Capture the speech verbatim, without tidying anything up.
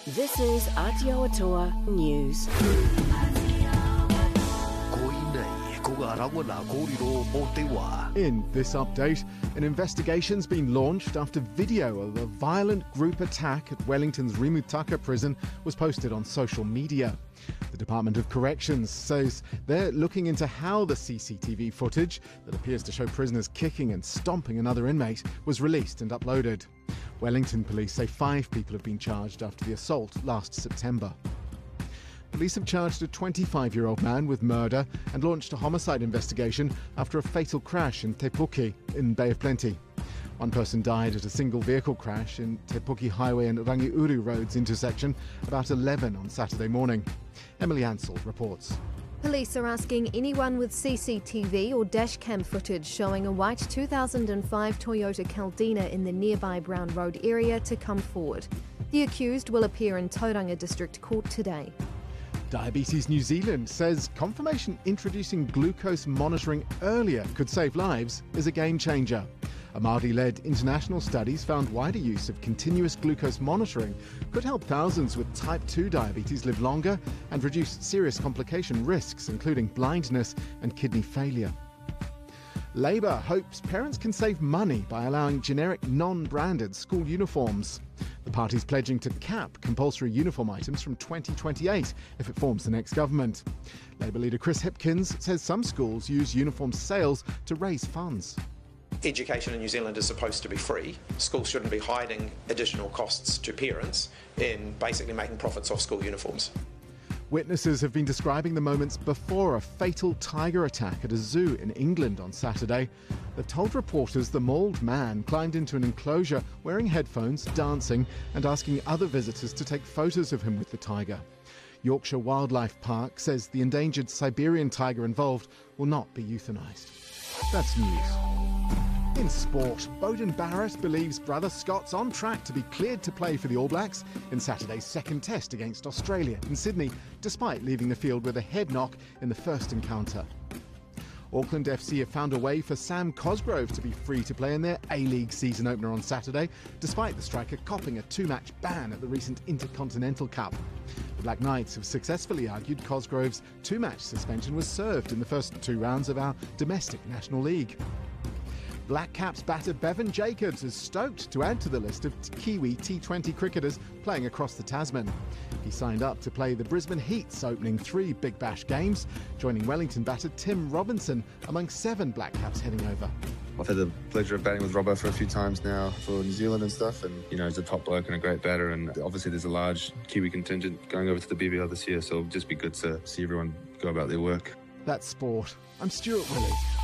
This is Aotearoa News. In this update, an investigation's been launched after video of a violent group attack at Wellington's Rimutaka prison was posted on social media. The Department of Corrections says they're looking into how the C C T V footage that appears to show prisoners kicking and stomping another inmate was released and uploaded. Wellington police say five people have been charged after the assault last September. Police have charged a twenty-five-year-old man with murder and launched a homicide investigation after a fatal crash in Te Puke in Bay of Plenty. One person died at a single vehicle crash in Te Puke Highway and Rangiuru Roads intersection about eleven on Saturday morning. Emily Ansell reports. Police are asking anyone with C C T V or dashcam footage showing a white two thousand five Toyota Caldina in the nearby Brown Road area to come forward. The accused will appear in Tauranga District Court today. Diabetes New Zealand says confirmation introducing glucose monitoring earlier could save lives is a game changer. A Māori-led international studies found wider use of continuous glucose monitoring could help thousands with type two diabetes live longer and reduce serious complication risks, including blindness and kidney failure. Labour hopes parents can save money by allowing generic non-branded school uniforms. The party's pledging to cap compulsory uniform items from twenty twenty-eight if it forms the next government. Labour leader Chris Hipkins says some schools use uniform sales to raise funds. Education in New Zealand is supposed to be free. Schools shouldn't be hiding additional costs to parents in basically making profits off school uniforms. Witnesses have been describing the moments before a fatal tiger attack at a zoo in England on Saturday. They've told reporters the mauled man climbed into an enclosure wearing headphones, dancing and asking other visitors to take photos of him with the tiger. Yorkshire Wildlife Park says the endangered Siberian tiger involved will not be euthanised. That's news. In sport, Beauden Barrett believes brother Scott's on track to be cleared to play for the All Blacks in Saturday's second test against Australia in Sydney, despite leaving the field with a head knock in the first encounter. Auckland F C have found a way for Sam Cosgrove to be free to play in their A-League season opener on Saturday, despite the striker copping a two-match ban at the recent Intercontinental Cup. The Black Knights have successfully argued Cosgrove's two-match suspension was served in the first two rounds of our domestic National League. Black Caps batter Bevan Jacobs is stoked to add to the list of Kiwi T twenty cricketers playing across the Tasman. He signed up to play the Brisbane Heat's opening three Big Bash games, joining Wellington batter Tim Robinson among seven Black Caps heading over. I've had the pleasure of batting with Robbo for a few times now for New Zealand and stuff, and you know, he's a top bloke and a great batter, and obviously there's a large Kiwi contingent going over to the B B L this year, so it'll just be good to see everyone go about their work. That's sport. I'm Stuart Willey.